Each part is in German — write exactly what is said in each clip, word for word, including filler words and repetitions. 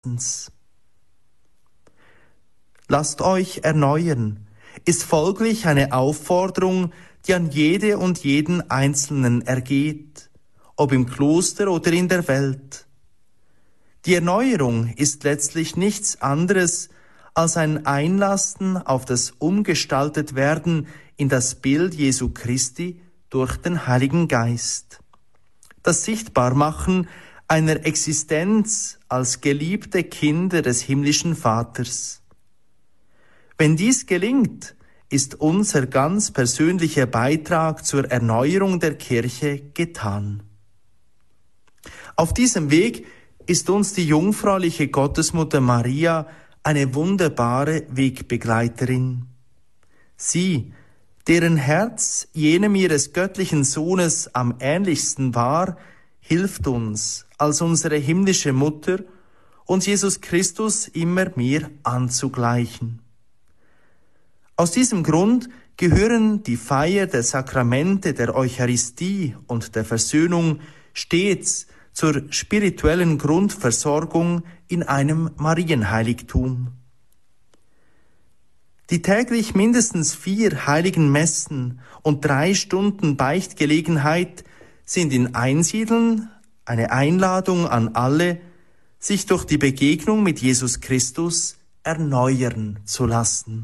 Lasst euch erneuern ist folglich eine Aufforderung, die an jede und jeden Einzelnen ergeht, ob im Kloster oder in der Welt. Die Erneuerung ist letztlich nichts anderes als ein Einlassen auf das Umgestaltetwerden in das Bild Jesu Christi durch den Heiligen Geist. Das Sichtbarmachen einer Existenz als geliebte Kinder des himmlischen Vaters. Wenn dies gelingt, ist unser ganz persönlicher Beitrag zur Erneuerung der Kirche getan. Auf diesem Weg ist uns die jungfräuliche Gottesmutter Maria eine wunderbare Wegbegleiterin. Sie, deren Herz jenem ihres göttlichen Sohnes am ähnlichsten war, hilft uns als unsere himmlische Mutter, uns Jesus Christus immer mehr anzugleichen. Aus diesem Grund gehören die Feier der Sakramente der Eucharistie und der Versöhnung stets zur spirituellen Grundversorgung in einem Marienheiligtum. Die täglich mindestens vier heiligen Messen und drei Stunden Beichtgelegenheit sind in Einsiedeln eine Einladung an alle, sich durch die Begegnung mit Jesus Christus erneuern zu lassen.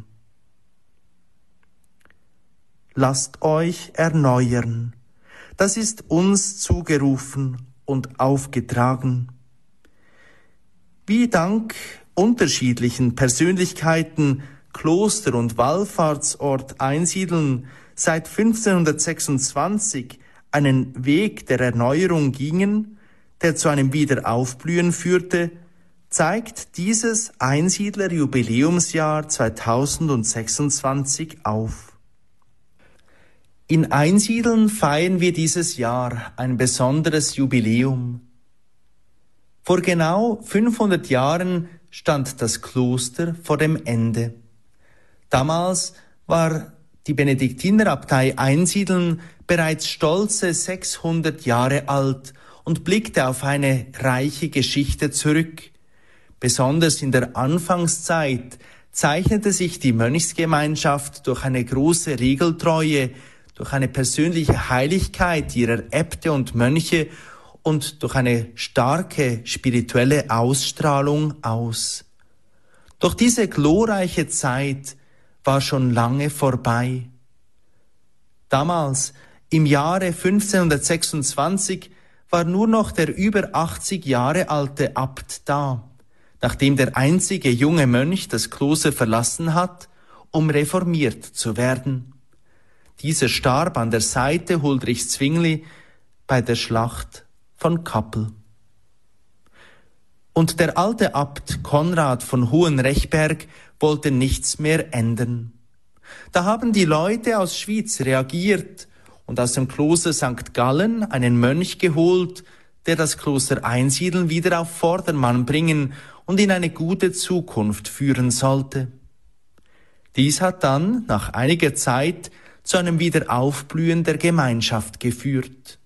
Lasst euch erneuern. Das ist uns zugerufen und aufgetragen. Wie dank unterschiedlichen Persönlichkeiten Kloster und Wallfahrtsort Einsiedeln seit fünfzehnhundertsechsundzwanzig einen Weg der Erneuerung gingen, der zu einem Wiederaufblühen führte, zeigt dieses Einsiedler-Jubiläumsjahr zweitausendsechsundzwanzig auf. In Einsiedeln feiern wir dieses Jahr ein besonderes Jubiläum. Vor genau fünfhundert Jahren stand das Kloster vor dem Ende. Damals war die Benediktinerabtei Einsiedeln bereits stolze sechshundert Jahre alt und blickte auf eine reiche Geschichte zurück. Besonders in der Anfangszeit zeichnete sich die Mönchsgemeinschaft durch eine große Regeltreue, durch eine persönliche Heiligkeit ihrer Äbte und Mönche und durch eine starke spirituelle Ausstrahlung aus. Doch diese glorreiche Zeit war schon lange vorbei. Damals, im Jahre fünfzehnhundertsechsundzwanzig, war nur noch der über achtzig Jahre alte Abt da, nachdem der einzige junge Mönch das Kloster verlassen hat, um reformiert zu werden. Dieser starb an der Seite Huldrych Zwingli bei der Schlacht von Kappel. Und der alte Abt Konrad von Hohenrechberg wollte nichts mehr ändern. Da haben die Leute aus Schwyz reagiert und aus dem Kloster Sankt Gallen einen Mönch geholt, der das Kloster Einsiedeln wieder auf Vordermann bringen und in eine gute Zukunft führen sollte. Dies hat dann nach einiger Zeit zu einem Wiederaufblühen der Gemeinschaft geführt.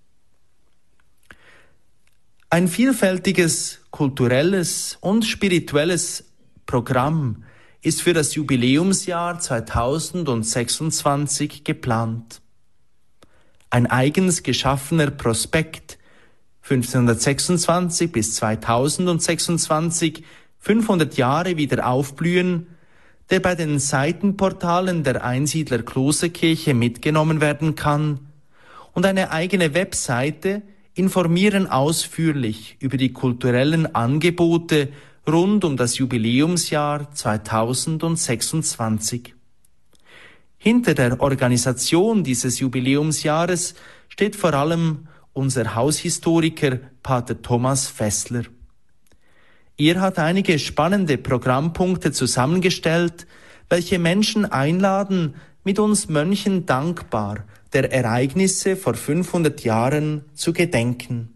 Ein vielfältiges kulturelles und spirituelles Programm ist für das Jubiläumsjahr zweitausendsechsundzwanzig geplant. Ein eigens geschaffener Prospekt fünfzehnhundertsechsundzwanzig bis zweitausendsechsundzwanzig, fünfhundert Jahre Wiederaufblühen, der bei den Seitenportalen der Einsiedler Klosterkirche mitgenommen werden kann, und eine eigene Webseite informieren ausführlich über die kulturellen Angebote rund um das Jubiläumsjahr zweitausendsechsundzwanzig. Hinter der Organisation dieses Jubiläumsjahres steht vor allem unser Haushistoriker Pater Thomas Fessler. Er hat einige spannende Programmpunkte zusammengestellt, welche Menschen einladen, mit uns Mönchen dankbar der Ereignisse vor fünfhundert Jahren zu gedenken.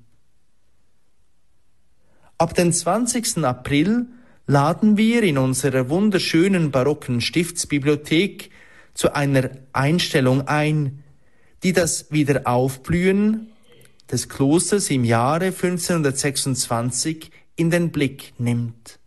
Ab dem zwanzigsten April laden wir in unserer wunderschönen barocken Stiftsbibliothek zu einer Einstellung ein, die das Wiederaufblühen des Klosters im Jahre fünfzehnhundertsechsundzwanzig in den Blick nimmt.